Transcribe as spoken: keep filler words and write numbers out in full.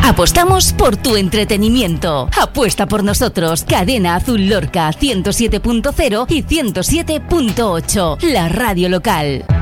Apostamos por tu entretenimiento. Apuesta por nosotros. Cadena Azul Lorca ciento siete punto cero y ciento siete punto ocho. La radio local.